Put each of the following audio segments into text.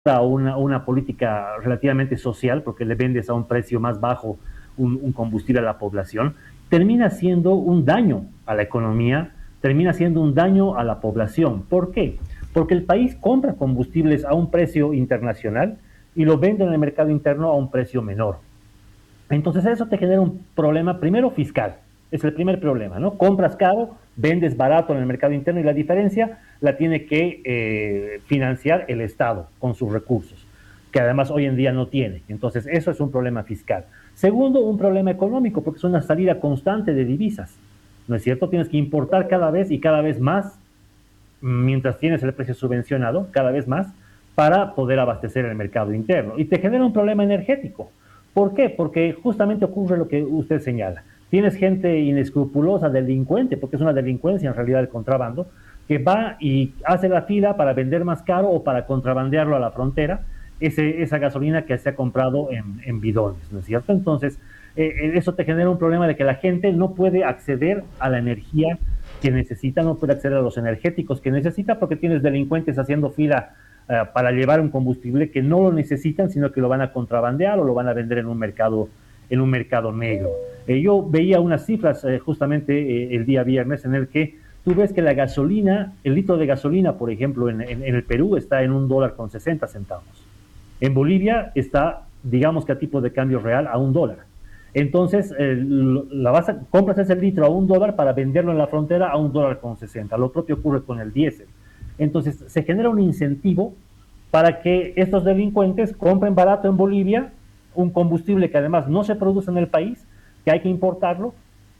a una política relativamente social, porque le vendes a un precio más bajo un combustible a la población, termina siendo un daño a la economía, termina siendo un daño a la población. ¿Por qué? Porque el país compra combustibles a un precio internacional y lo vende en el mercado interno a un precio menor. Entonces eso te genera un problema, primero fiscal, es el primer problema, ¿no? Compras caro, vendes barato en el mercado interno y la diferencia la tiene que financiar el Estado con sus recursos, que además hoy en día no tiene. Entonces eso es un problema fiscal. Segundo, un problema económico, porque es una salida constante de divisas, ¿no es cierto? Tienes que importar cada vez y cada vez más, mientras tienes el precio subvencionado, cada vez más, para poder abastecer el mercado interno. Y te genera un problema energético. ¿Por qué? Porque justamente ocurre lo que usted señala. Tienes gente inescrupulosa, delincuente, porque es una delincuencia en realidad el contrabando, que va y hace la fila para vender más caro o para contrabandearlo a la frontera, esa gasolina que se ha comprado en bidones, ¿no es cierto? Entonces, eso te genera un problema de que la gente no puede acceder a la energía que necesita, no puede acceder a los energéticos que necesita porque tienes delincuentes haciendo fila para llevar un combustible que no lo necesitan, sino que lo van a contrabandear o lo van a vender en un mercado negro. Yo veía unas cifras justamente el día viernes en el que tú ves que la gasolina, el litro de gasolina, por ejemplo, en el Perú está en $1.60. En Bolivia está, digamos que a tipo de cambio real, a $1. Entonces, compras ese litro a $1 para venderlo en la frontera a $1.60. Lo propio ocurre con el diésel. Entonces, se genera un incentivo para que estos delincuentes compren barato en Bolivia un combustible que además no se produce en el país, que hay que importarlo,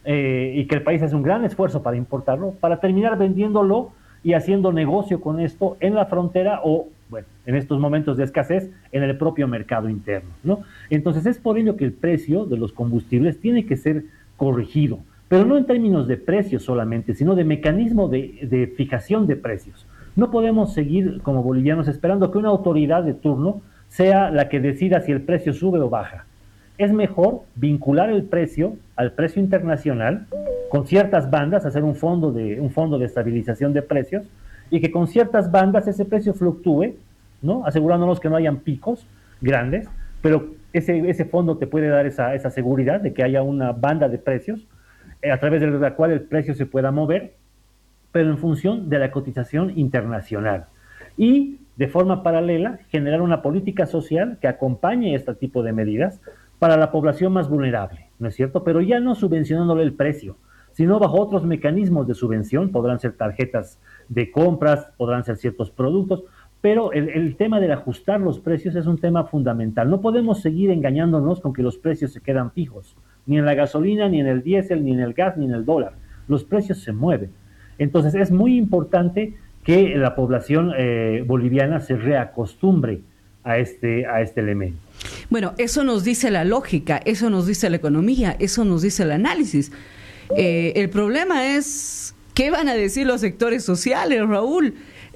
y que el país hace un gran esfuerzo para importarlo, para terminar vendiéndolo y haciendo negocio con esto en la frontera o, bueno, en estos momentos de escasez, en el propio mercado interno, ¿no? Entonces es por ello que el precio de los combustibles tiene que ser corregido, pero no en términos de precios solamente, sino de mecanismo de fijación de precios. No podemos seguir como bolivianos esperando que una autoridad de turno sea la que decida si el precio sube o baja. Es mejor vincular el precio al precio internacional con ciertas bandas, hacer un fondo de estabilización de precios y que con ciertas bandas ese precio fluctúe, ¿no? Asegurándonos que no hayan picos grandes, pero ese fondo te puede dar esa seguridad de que haya una banda de precios a través de la cual el precio se pueda mover, pero en función de la cotización internacional. Y de forma paralela, generar una política social que acompañe este tipo de medidas para la población más vulnerable, ¿no es cierto? Pero ya no subvencionándole el precio, sino bajo otros mecanismos de subvención, podrán ser tarjetas de compras, podrán ser ciertos productos, pero el tema del ajustar los precios es un tema fundamental. No podemos seguir engañándonos con que los precios se quedan fijos, ni en la gasolina, ni en el diésel, ni en el gas, ni en el dólar. Los precios se mueven. Entonces es muy importante que la población boliviana se reacostumbre a este elemento. Bueno, eso nos dice la lógica, eso nos dice la economía, eso nos dice el análisis. El problema es, ¿qué van a decir los sectores sociales, Raúl?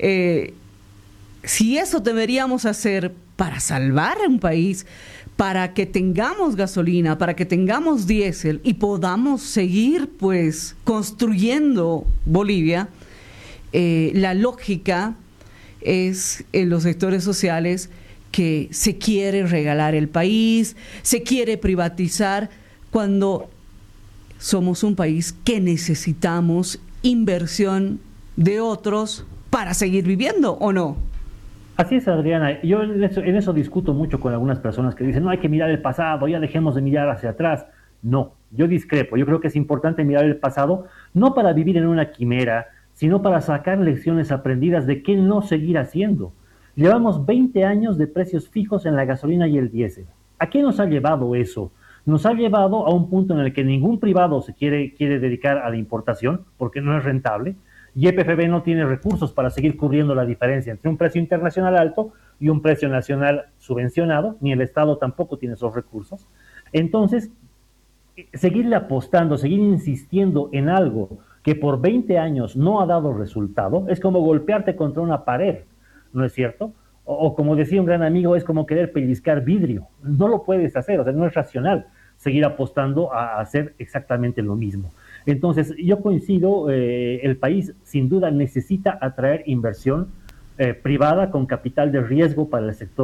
Si eso deberíamos hacer para salvar a un país, para que tengamos gasolina, para que tengamos diésel y podamos seguir pues construyendo Bolivia, la lógica es en los sectores sociales que se quiere regalar el país, se quiere privatizar, cuando somos un país que necesitamos inversión de otros para seguir viviendo, ¿o no? Así es, Adriana. Yo en eso discuto mucho con algunas personas que dicen, no hay que mirar el pasado, ya dejemos de mirar hacia atrás. No, yo discrepo. Yo creo que es importante mirar el pasado, no para vivir en una quimera, sino para sacar lecciones aprendidas de qué no seguir haciendo. Llevamos 20 años de precios fijos en la gasolina y el diésel. ¿A qué nos ha llevado eso? Nos ha llevado a un punto en el que ningún privado se quiere dedicar a la importación, porque no es rentable, y EPFB no tiene recursos para seguir cubriendo la diferencia entre un precio internacional alto y un precio nacional subvencionado, ni el Estado tampoco tiene esos recursos. Entonces, seguirle apostando, seguir insistiendo en algo que por 20 años no ha dado resultado, es como golpearte contra una pared, ¿no es cierto? O como decía un gran amigo, es como querer pellizcar vidrio. No lo puedes hacer, o sea, no es racional seguir apostando a hacer exactamente lo mismo. Entonces, yo coincido, el país sin duda necesita atraer inversión privada con capital de riesgo para el sector